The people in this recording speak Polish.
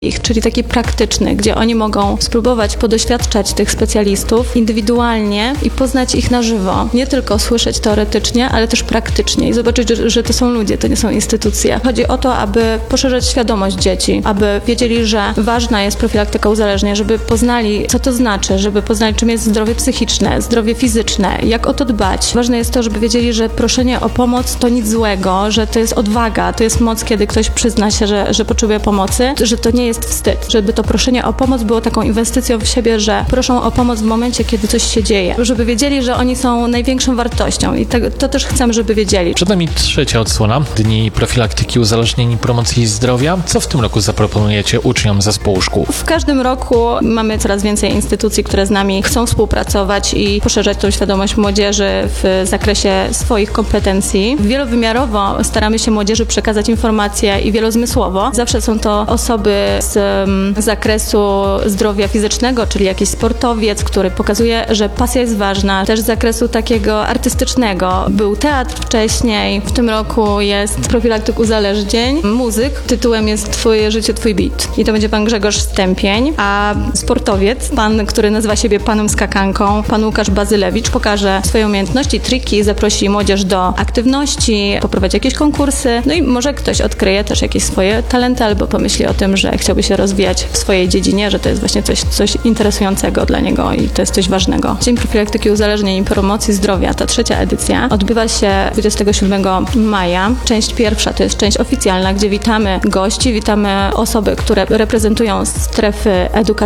czyli taki praktyczny, gdzie oni mogą spróbować podoświadczać tych specjalistów indywidualnie i poznać ich na żywo. Nie tylko słyszeć teoretycznie, ale też praktycznie i zobaczyć, że to są ludzie, to nie są instytucje. Chodzi o to, aby poszerzać świadomość dzieci, aby wiedzieli, że ważna jest profilaktyka uzależnień, żeby poznali, co to znaczy, żeby poznali, czym jest zdrowie psychiczne, zdrowie fizyczne, jak o to dbać. Ważne jest to, żeby wiedzieli, że proszenie o pomoc to nic złego, że to jest odwaga, to jest moc, kiedy ktoś przyzna się, że potrzebuje pomocy, że to nie jest wstyd, żeby to proszenie o pomoc było taką inwestycją w siebie, że proszą o pomoc w momencie, kiedy coś się dzieje, żeby wiedzieli, że oni są największą wartością i to też chcemy, żeby wiedzieli. Przed nami trzecia odsłona Dni Profilaktyki Uzależnień i Promocji Zdrowia. Co w tym roku zaproponujecie uczniom zespołu szkół? W każdym roku mamy coraz więcej instytucji, które z nami chcą współpracować i poszerzać tą świadomość młodzieży w zakresie swoich kompetencji. Wielowymiarowo staramy się młodzieży przekazać informacje i wielozmysłowo. Zawsze są to osoby z zakresu zdrowia fizycznego, czyli jakiś sportowiec, który pokazuje, że pasja jest ważna. Też z zakresu takiego artystycznego. Był teatr wcześniej. W tym roku jest profilaktyk uzależnień. Muzyk. Tytułem jest Twoje życie, twój beat. I to będzie pan Grzegorz Stępień. A sportowiec, pan, który nazywa siebie panem skakanką, pan Łukasz Bazylewicz, pokaże swoje umiejętności, triki, zaprosi młodzież do aktywności, poprowadzi jakieś konkursy. No i może ktoś odkryje też jakieś swoje talenty albo pomyśli o tym, że chciałby się rozwijać w swojej dziedzinie, że to jest właśnie coś interesującego dla niego i to jest coś ważnego. Dzień Profilaktyki Uzależnień i Promocji Zdrowia, ta trzecia edycja, odbywa się 27 maja. Część pierwsza to jest część oficjalna, gdzie witamy gości, witamy osoby, które reprezentują strefy edukacyjne